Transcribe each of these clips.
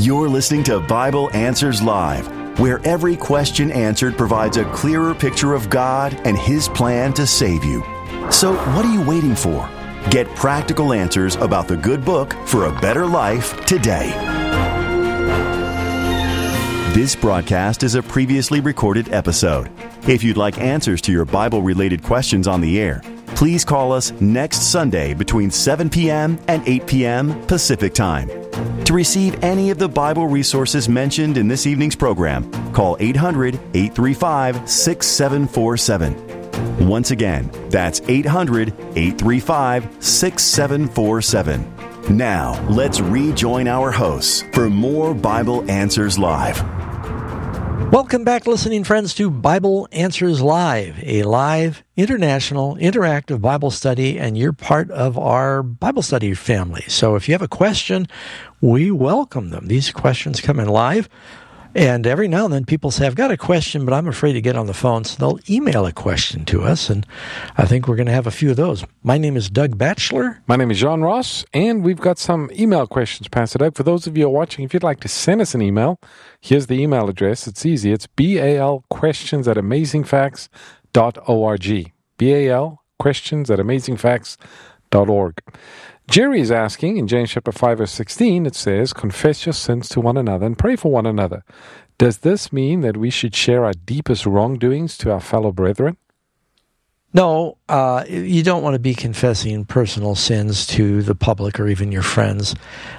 You're listening to Bible Answers Live, where every question answered provides a clearer picture of God and His plan to save you. So what are you waiting for? Get practical answers about the good book for a better life today. This broadcast is a previously recorded episode. If you'd like answers to your Bible-related questions on the air, please call us next Sunday between 7 p.m. and 8 p.m. Pacific Time. To receive any of the Bible resources mentioned in this evening's program, call 800-835-6747. Once again, that's 800-835-6747. Now, let's rejoin our hosts for more Bible Answers Live. Welcome back, listening friends, to Bible Answers Live, a live, international, interactive Bible study, and you're part of our Bible study family. So if you have a question, we welcome them. These questions come in live, and every now and then people say, I've got a question, but I'm afraid to get on the phone, so they'll email a question to us, and I think we're going to have a few of those. My name is Doug Batchelor. My name is John Ross, and we've got some email questions, Pastor Doug. For those of you who are watching, if you'd like to send us an email, here's the email address. It's easy. It's balquestions@amazingfacts.org. balquestions@amazingfacts.org. Jerry is asking, in James chapter 5, verse 16, it says, confess your sins to one another and pray for one another. Does this mean that we should share our deepest wrongdoings to our fellow brethren? No, you don't want to be confessing personal sins to the public or even your friends.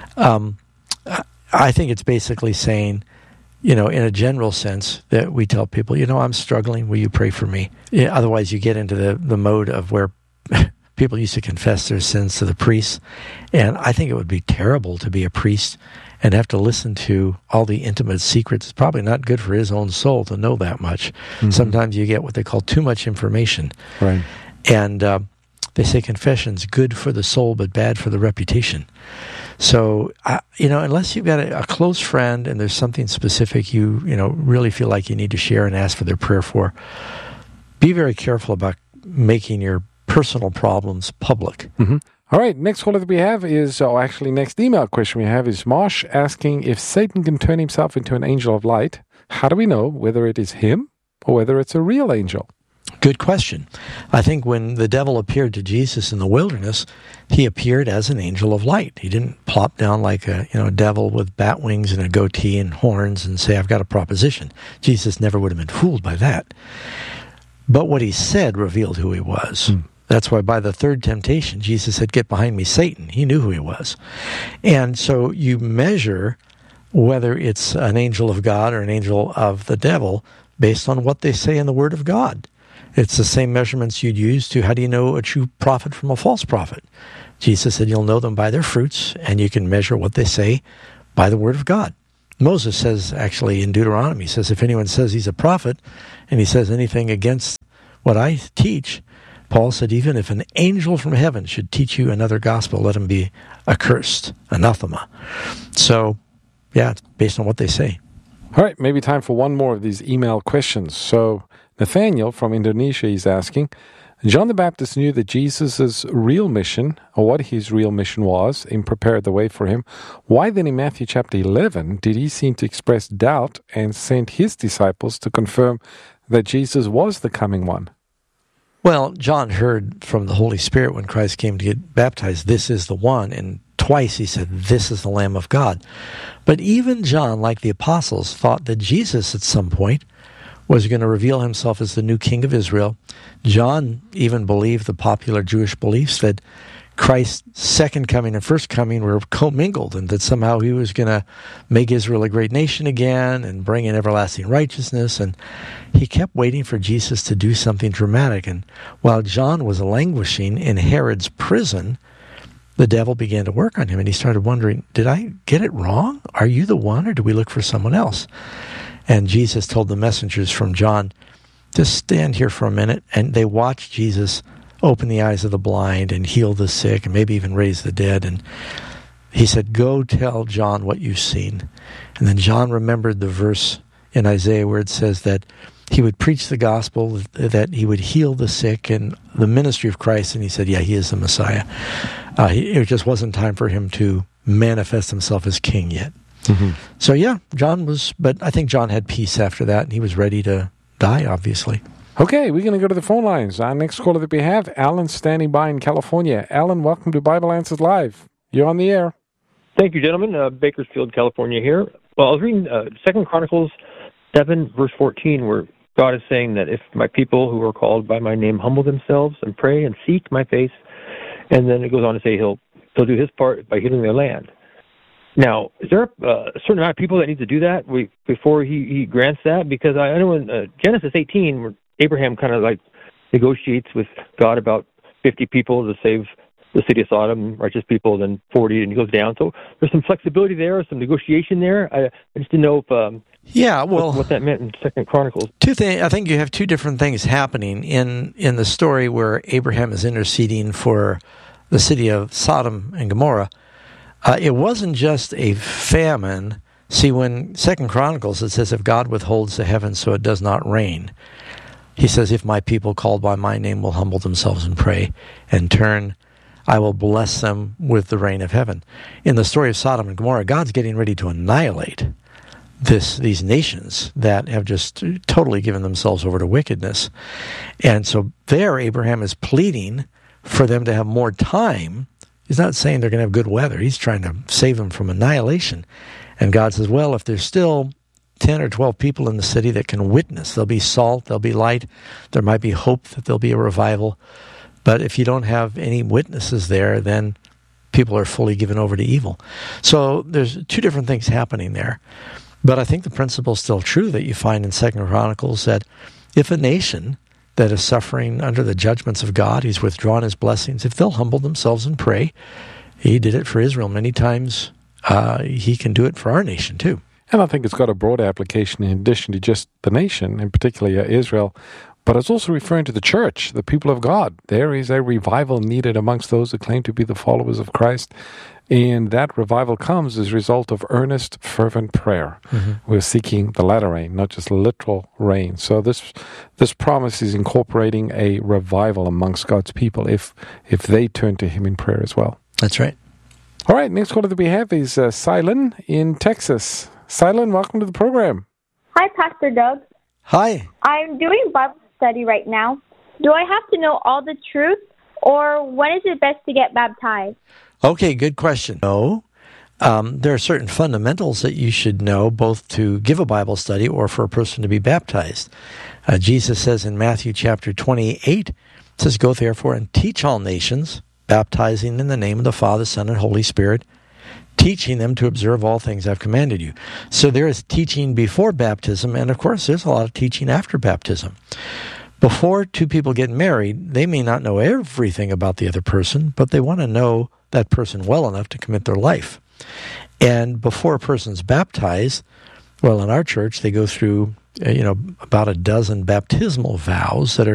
I think it's basically saying, in a general sense, that we tell people, I'm struggling, will you pray for me? Yeah, otherwise, you get into the mode of where people used to confess their sins to the priests, and I think it would be terrible to be a priest and have to listen to all the intimate secrets. It's probably not good for his own soul to know that much. Mm-hmm. Sometimes you get what they call too much information. Right. And they say confession's good for the soul but bad for the reputation. So, unless you've got a close friend and there's something specific you really feel like you need to share and ask for their prayer for, be very careful about making your personal problems public. Mm-hmm. All right, next caller that we have is, next email question we have is Marsh asking, if Satan can turn himself into an angel of light, how do we know whether it is him or whether it's a real angel? Good question. I think when the devil appeared to Jesus in the wilderness, he appeared as an angel of light. He didn't plop down like a devil with bat wings and a goatee and horns and say, I've got a proposition. Jesus never would have been fooled by that. But what he said revealed who he was. That's why by the third temptation, Jesus said, get behind me, Satan. He knew who he was. And so you measure whether it's an angel of God or an angel of the devil based on what they say in the Word of God. It's the same measurements you'd use to how do you know a true prophet from a false prophet? Jesus said you'll know them by their fruits, and you can measure what they say by the Word of God. Moses says, actually, in Deuteronomy, he says, if anyone says he's a prophet and he says anything against what I teach, Paul said, even if an angel from heaven should teach you another gospel, let him be accursed, anathema. So, it's based on what they say. All right, maybe time for one more of these email questions. So, Nathaniel from Indonesia is asking, John the Baptist knew that Jesus' real mission, or what his real mission was, and prepared the way for him. Why then in Matthew chapter 11 did he seem to express doubt and send his disciples to confirm that Jesus was the coming one? Well, John heard from the Holy Spirit when Christ came to get baptized, this is the one, and twice he said, this is the Lamb of God. But even John, like the apostles, thought that Jesus at some point was going to reveal himself as the new king of Israel. John even believed the popular Jewish beliefs that Christ's second coming and first coming were commingled, and that somehow he was going to make Israel a great nation again and bring in everlasting righteousness. And he kept waiting for Jesus to do something dramatic. And while John was languishing in Herod's prison, the devil began to work on him, and he started wondering, did I get it wrong? Are you the one, or do we look for someone else? And Jesus told the messengers from John, just stand here for a minute. And they watched Jesus open the eyes of the blind and heal the sick and maybe even raise the dead. And he said, go tell John what you've seen. And then John remembered the verse in Isaiah where it says that he would preach the gospel, that he would heal the sick, and the ministry of Christ. And he said, yeah, he is the Messiah. It just wasn't time for him to manifest himself as king yet. So yeah, but I think John had peace after that, and he was ready to die, obviously. Okay, we're going to go to the phone lines. Our next caller that we have, Alan, standing by in California. Alan, welcome to Bible Answers Live. You're on the air. Thank you, gentlemen. Bakersfield, California here. Well, I was reading 2 Chronicles 7, verse 14, where God is saying that if my people who are called by my name humble themselves and pray and seek my face, and then it goes on to say he'll do his part by healing their land. Now, is there a certain amount of people that need to do that before he grants that? Because I know in Genesis 18, where Abraham kind of like negotiates with God about 50 people to save the city of Sodom, righteous people, then 40, and he goes down. So there's some flexibility there, some negotiation there. I just didn't know if what that meant in 2 Chronicles. I think you have two different things happening in the story where Abraham is interceding for the city of Sodom and Gomorrah. It wasn't just a famine. See, when 2 Chronicles, it says, if God withholds the heavens so it does not rain, he says, if my people called by my name will humble themselves and pray and turn, I will bless them with the rain of heaven. In the story of Sodom and Gomorrah, God's getting ready to annihilate these nations that have just totally given themselves over to wickedness. And so there, Abraham is pleading for them to have more time. He's not saying they're going to have good weather. He's trying to save them from annihilation. And God says, well, if there's still 10 or 12 people in the city that can witness, there'll be salt, there'll be light, there might be hope that there'll be a revival. But if you don't have any witnesses there, then people are fully given over to evil. So there's two different things happening there. But I think the principle is still true that you find in 2 Chronicles, that if a nation that is suffering under the judgments of God, he's withdrawn his blessings, if they'll humble themselves and pray, he did it for Israel many times, he can do it for our nation too. And I think it's got a broad application in addition to just the nation, and particularly Israel. But it's also referring to the church, the people of God. There is a revival needed amongst those who claim to be the followers of Christ. And that revival comes as a result of earnest, fervent prayer. We're seeking the latter rain, not just literal rain. So this promise is incorporating a revival amongst God's people if they turn to him in prayer as well. That's right. All right, next caller that we have is Silen in Texas. Silen, welcome to the program. Hi, Pastor Doug. Hi. I'm doing Bible study right now. Do I have to know all the truth, or when is it best to get baptized? Okay, good question. No. There are certain fundamentals that you should know, both to give a Bible study or for a person to be baptized. Jesus says in Matthew chapter 28, it says, go therefore and teach all nations, baptizing in the name of the Father, Son, and Holy Spirit, teaching them to observe all things I've commanded you. So there is teaching before baptism, and of course there's a lot of teaching after baptism. Before two people get married, they may not know everything about the other person, but they want to know that person well enough to commit their life. And before a person's baptized, well, in our church, they go through, about a dozen baptismal vows that are